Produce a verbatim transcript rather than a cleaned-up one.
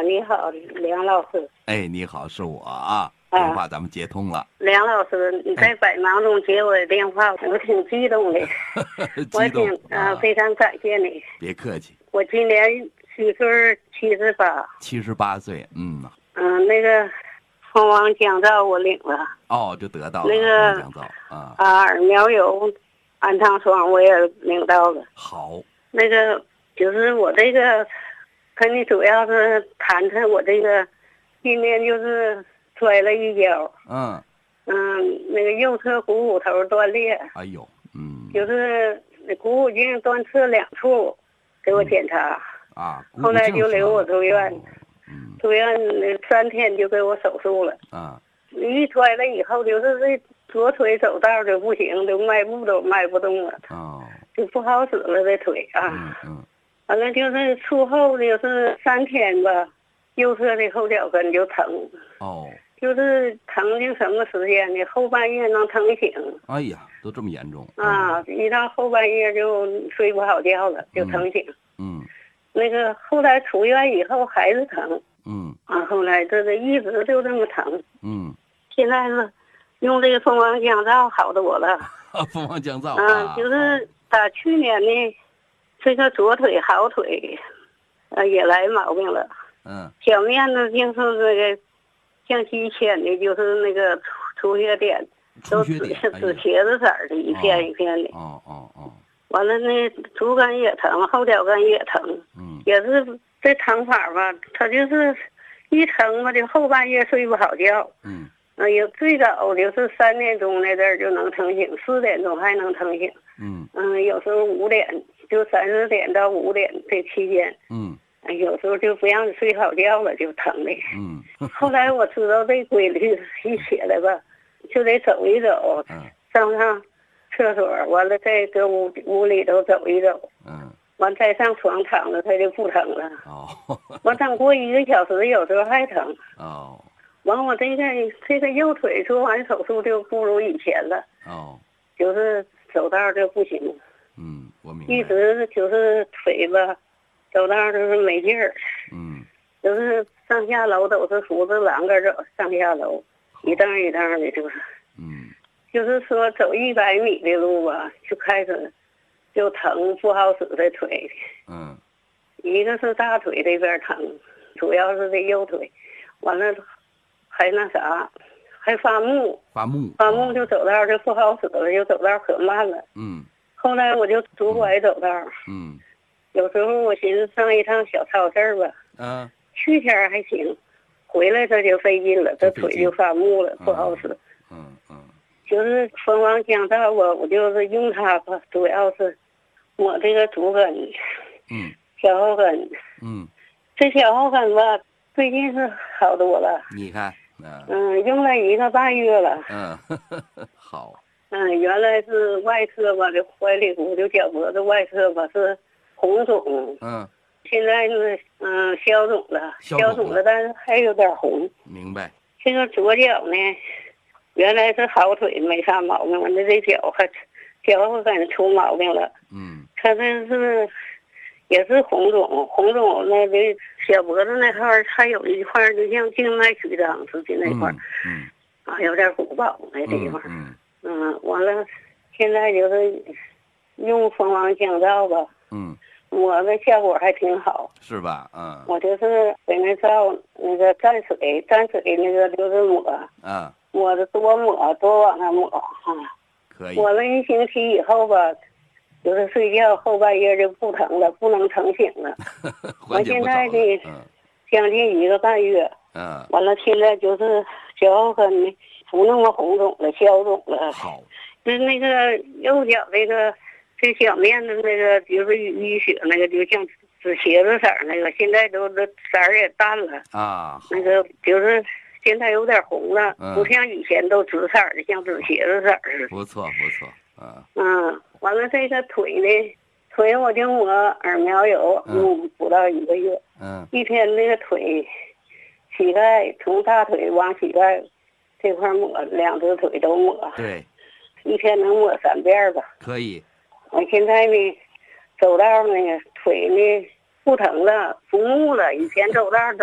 你好，梁老师。 哎，你好，是我啊，电话咱们接通了。 梁老师，你在百忙中接我的电话，我挺激动的。 激动我挺啊、 啊， 非常感谢你。 别客气。 我今年虚岁七十八。 七十八岁，嗯， 嗯，那个蜂王降噪我领了。 哦，就得到了那个蜂王降噪啊， 啊，耳苗油、安糖霜我也领到了。 好， 那个就是我这个，跟你主要是谈谈我这个，今年就是摔了一跤。 嗯， 嗯，那个右侧股骨头断裂， 哎呦，嗯， 就是那股骨颈断侧两处，给我检查， 啊， 后来就留我住院， 哦嗯住院那三天就给我手术了。 啊， 一摔了以后，就是这左腿走道就不行，就迈步都迈不动了， 哦， 就不好使了这腿啊。 嗯嗯， 完了就是术后就是三天吧，右侧的后脚跟就疼。 哦， 就是疼就什么时间呢？后半夜能疼醒哎呀，都这么严重啊！一到后半夜就睡不好觉了，就疼醒。 嗯那个后来出院以后还是疼嗯啊，后来这个一直就这么疼。 嗯， 现在是用这个蜂王降噪好多了。 蜂王降噪嗯、 啊， 就是打去年呢，这个左腿好腿，呃也来毛病了。 嗯小面呢就是这个。像之前的，就是那个出出血点，都紫紫茄子色的，一片一片的。 哦哦哦。 完了，那足跟也疼，后脚跟也疼。 嗯。 也是这疼法吧，他就是一疼吧，就后半夜睡不好觉。 嗯。 嗯，有最早就是三点钟那阵儿就能疼醒，四点钟还能疼醒。 嗯。 嗯，有时候五点，就三四点到五点这期间。 嗯。 有时候就不让你睡好觉了，就疼的。 嗯， 后来我知道这规律，一起来吧，就得走一走， 嗯， 上上厕所，完了再搁屋屋里头走一走， 嗯， 完再上床躺着，它就不疼了。 哦， 完等过一个小时，有时候还疼。 哦， 完我这个这个右腿做完手术就不如以前了。 哦， 就是走道就不行。 嗯，我明白。 一直就是腿吧。走道就是没劲儿， 嗯， 就是上下楼都是扶着栏杆走，上下楼一蹬一蹬的，就是， 嗯， 就是说走一百米的路吧，就开始就疼，不好使这腿。 嗯， 一个是大腿这边疼，主要是这右腿，完了还那啥，还发木， 发木， 发木就走道就不好使了，就走道可慢了。 嗯， 后来我就拄拐走道。 嗯。 有时候我寻思上一趟小超市吧， 嗯， 去天还行，回来这就费劲了，这腿就发木了，不好使。 嗯嗯， 就是蜂王降噪吧，我就是用它吧，主要是抹这个足跟， 嗯， 小后跟， 嗯， 这小后跟吧，最近是好多了。 你看， 嗯，嗯，用了一个半月了。 嗯，好。 嗯，原来是外侧吧，这怀里骨就脚脖子外侧吧是。红肿， 嗯， 现在是嗯消肿了，消肿了，但是还有点红。 明白。 这个左脚呢，原来是好腿没啥毛病，完了这脚还脚后跟出毛病了。 嗯， 他这是也是红肿，红肿那个小脖子那块儿还有一块就像静脉曲张似的那块儿， 嗯， 啊有点鼓包那地方。 嗯嗯，完了，现在就是用蜂王降噪吧。 嗯。 抹的效果还挺好， 是吧？嗯， 我就是给那皂那个蘸水，蘸水那个就是抹， 嗯， 抹的多抹多往上抹啊， 可以。 抹了一星期以后吧，就是睡觉后半夜就不疼了，不能疼醒了。我现在的将近一个半月， 嗯， 完了现在就是脚后跟呢不那么红肿了，消肿了。 好， 就是那个右脚这个。这小面的那个就是淤血那个，就像紫茄子色那个，现在都这色儿也淡了啊。 那个就是现在有点红了， 嗯、 不像以前都紫色的，像紫茄子色似的。 不错不错，啊。 嗯，完了这个腿呢，腿我就抹耳苗油，用不到一个月。 嗯。 一天那个腿，膝盖从大腿往膝盖这块抹，两只腿都抹。 对。 一天能抹三遍吧？ 可以。 我现在呢，走道呢，腿呢不疼了，不木了。以前走道